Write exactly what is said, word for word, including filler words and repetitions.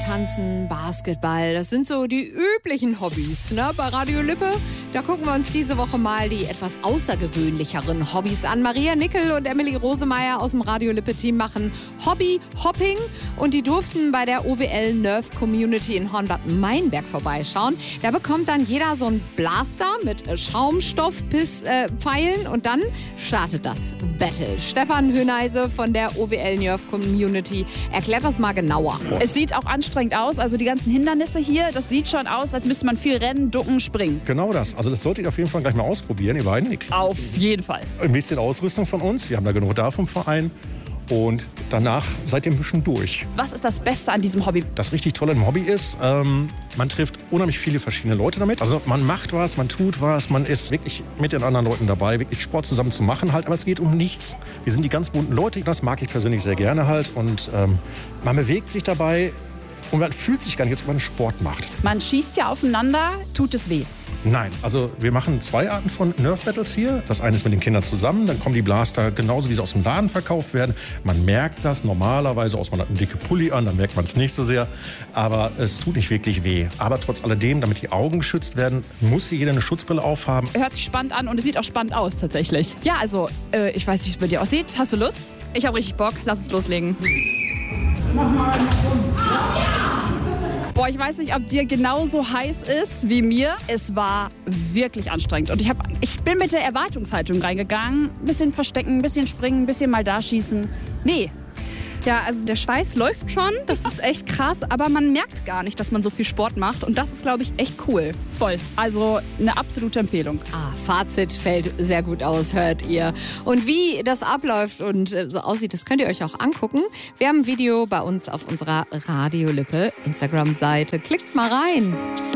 Tanzen, Basketball, das sind so die üblichen Hobbys, ne? Bei Radio Lippe, da gucken wir uns diese Woche mal die etwas außergewöhnlicheren Hobbys an. Maria Nickel und Emily Rosemeyer aus dem Radio Lippe-Team machen Hobby-Hopping und die durften bei der O W L Nerf Community in Hornbad-Meinberg vorbeischauen. Da bekommt dann jeder so einen Blaster mit Schaumstoffpfeilen und dann startet das Battle. Stefan Höhneise von der O W L Nerf Community erklärt das mal genauer. Es sieht auch anstrengend aus, also die ganzen Hindernisse hier, das sieht schon aus, als müsste man viel rennen, ducken, springen. Genau das. Also das solltet ihr auf jeden Fall gleich mal ausprobieren, ihr beiden. Auf jeden Fall. Ein bisschen Ausrüstung von uns, wir haben da genug da vom Verein. Und danach seid ihr ein bisschen durch. Was ist das Beste an diesem Hobby? Das richtig Tolle im Hobby ist, ähm, man trifft unheimlich viele verschiedene Leute damit. Also man macht was, man tut was, man ist wirklich mit den anderen Leuten dabei, wirklich Sport zusammen zu machen halt. Aber es geht um nichts. Wir sind die ganz bunten Leute, das mag ich persönlich sehr gerne halt. Und ähm, man bewegt sich dabei und man fühlt sich gar nicht, als ob man Sport macht. Man schießt ja aufeinander, tut es weh? Nein, also wir machen zwei Arten von Nerf Battles hier. Das eine ist mit den Kindern zusammen, dann kommen die Blaster genauso wie sie aus dem Laden verkauft werden. Man merkt das normalerweise, außer man hat einen dicken Pulli an, dann merkt man es nicht so sehr. Aber es tut nicht wirklich weh. Aber trotz alledem, damit die Augen geschützt werden, muss hier jeder eine Schutzbrille aufhaben. Hört sich spannend an und es sieht auch spannend aus tatsächlich. Ja, also äh, ich weiß nicht, wie es bei dir aussieht. Hast du Lust? Ich habe richtig Bock. Lass uns loslegen. Mach mal einen Rund. Boah, ich weiß nicht, ob dir genauso heiß ist wie mir. Es war wirklich anstrengend. Und ich, hab, ich bin mit der Erwartungshaltung reingegangen. Ein bisschen verstecken, ein bisschen springen, ein bisschen mal da schießen. Nee. Ja, also der Schweiß läuft schon. Das ist echt krass. Aber man merkt gar nicht, dass man so viel Sport macht. Und das ist, glaube ich, echt cool. Voll. Also eine absolute Empfehlung. Ah, Fazit fällt sehr gut aus, hört ihr. Und wie das abläuft und so aussieht, das könnt ihr euch auch angucken. Wir haben ein Video bei uns auf unserer Radio Lippe Instagram-Seite. Klickt mal rein.